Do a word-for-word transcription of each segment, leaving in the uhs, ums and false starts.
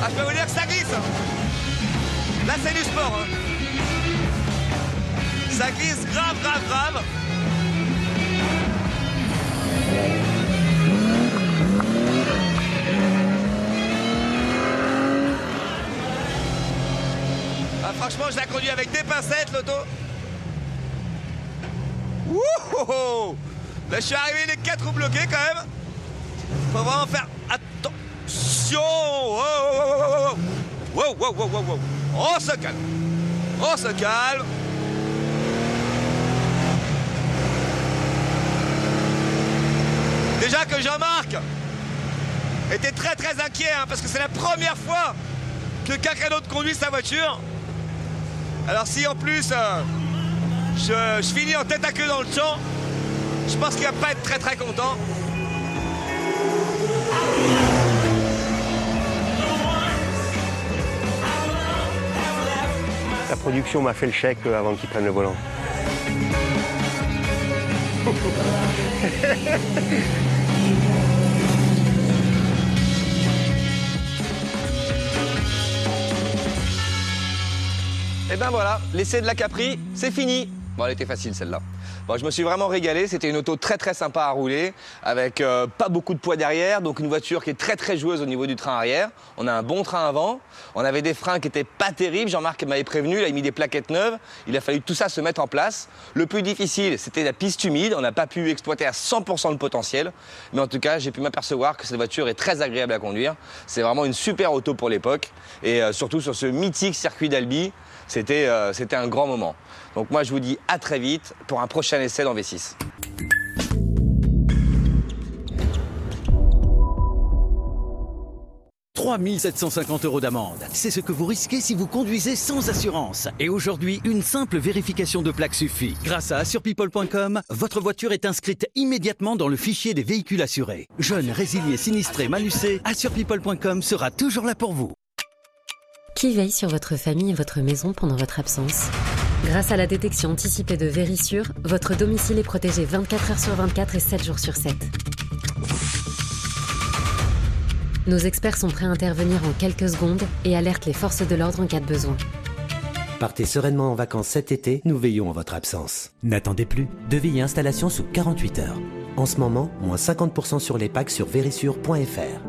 Ah, je peux vous dire que ça glisse. Là, c'est du sport. Hein. Ça glisse grave, grave, grave. Ah, franchement, je la conduis avec des pincettes, l'auto. Wouhou! Là, je suis arrivé les quatre roues bloquées quand même. Faut vraiment faire attention. Oh, oh, oh, oh. Wow, wow, wow, wow, wow. On se calme. On se calme. Déjà que Jean-Marc était très très inquiet hein, parce que c'est la première fois que quelqu'un d'autre conduit sa voiture. Alors si en plus euh, je, je finis en tête à queue dans le champ, je pense qu'il va pas être très très content. La production m'a fait le chèque avant qu'il prenne le volant. Et ben voilà, l'essai de la Capri, c'est fini. Bon, elle était facile celle-là. Bon, je me suis vraiment régalé, c'était une auto très très sympa à rouler, avec euh, pas beaucoup de poids derrière, donc une voiture qui est très très joueuse au niveau du train arrière. On a un bon train avant, on avait des freins qui étaient pas terribles, Jean-Marc m'avait prévenu, il a mis des plaquettes neuves, il a fallu tout ça se mettre en place. Le plus difficile, c'était la piste humide, on n'a pas pu exploiter à cent pour cent le potentiel, mais en tout cas, j'ai pu m'apercevoir que cette voiture est très agréable à conduire. C'est vraiment une super auto pour l'époque, et euh, surtout sur ce mythique circuit d'Albi, c'était euh, c'était un grand moment. Donc moi, je vous dis à très vite pour un prochain essai dans V six. trois mille sept cent cinquante euros d'amende. C'est ce que vous risquez si vous conduisez sans assurance. Et aujourd'hui, une simple vérification de plaque suffit. Grâce à assure people point com, votre voiture est inscrite immédiatement dans le fichier des véhicules assurés. Jeunes, résiliés, sinistrés, malucés, assure people point com sera toujours là pour vous. Qui veille sur votre famille et votre maison pendant votre absence? Grâce à la détection anticipée de Vérissure, votre domicile est protégé vingt-quatre heures sur vingt-quatre et sept jours sur sept. Nos experts sont prêts à intervenir en quelques secondes et alertent les forces de l'ordre en cas de besoin. Partez sereinement en vacances cet été, nous veillons en votre absence. N'attendez plus, devis et installation sous quarante-huit heures. En ce moment, moins cinquante pour cent sur les packs sur vérissure point f r.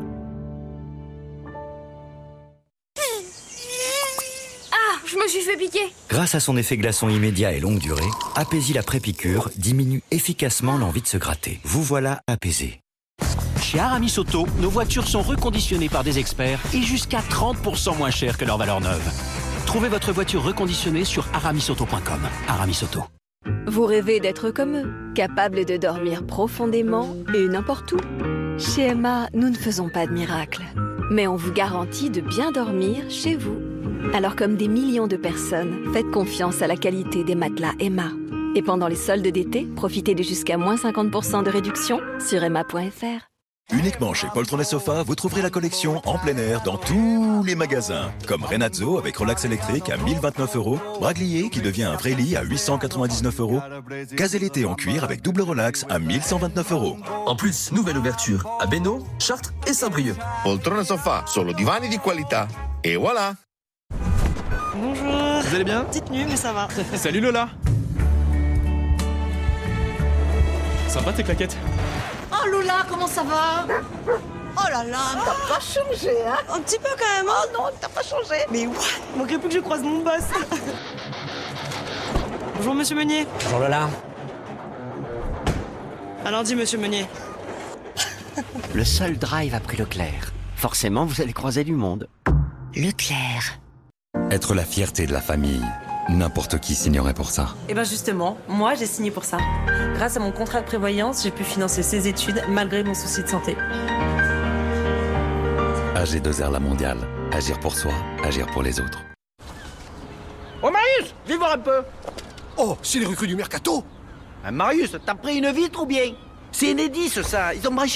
Je me suis fait piquer. Grâce à son effet glaçon immédiat et longue durée, Apaisil après-piqûre diminue efficacement l'envie de se gratter. Vous voilà apaisé. Chez Aramis Auto, nos voitures sont reconditionnées par des experts et jusqu'à trente pour cent moins chères que leur valeur neuve. Trouvez votre voiture reconditionnée sur aramis auto point com. Aramis Auto. Vous rêvez d'être comme eux, capable de dormir profondément et n'importe où. Chez Emma, nous ne faisons pas de miracles, mais on vous garantit de bien dormir chez vous. Alors comme des millions de personnes, faites confiance à la qualité des matelas Emma. Et pendant les soldes d'été, profitez de jusqu'à moins cinquante pour cent de réduction sur emma point f r. Uniquement chez Poltron et Sofa, vous trouverez la collection en plein air dans tous les magasins. Comme Renazzo avec relax électrique à mille vingt-neuf euros, Braglier qui devient un vrai lit à huit cent quatre-vingt-dix-neuf euros, Gazelle-été en cuir avec double relax à mille cent vingt-neuf euros. En plus, nouvelle ouverture à Bénaud, Chartres et Saint-Brieuc. Poltron et Sofa, solo divani di qualità. Et voilà. Bonjour. Vous allez bien? Petite nuit, mais ça va. Salut Lola. Sympa tes claquettes. Oh Lola, comment ça va? Oh là là, t'as oh pas changé, hein? Un petit peu quand même. Oh non, t'as pas changé. Mais what? Il manquerait plus que je croise mon boss. Bonjour Monsieur Meunier. Bonjour Lola. À lundi Monsieur Meunier. Le seul drive a pris Leclerc. Forcément, vous allez croiser du monde. Leclerc. Être la fierté de la famille. N'importe qui signerait pour ça. Et bien justement, moi j'ai signé pour ça. Grâce à mon contrat de prévoyance, j'ai pu financer ses études malgré mon souci de santé. A G deux R La Mondiale. Agir pour soi, agir pour les autres. Oh Marius, viens voir un peu. Oh, c'est les recrues du Mercato. Ah, Marius, t'as pris une vitre ou bien? C'est Enedis ça, ils ont branché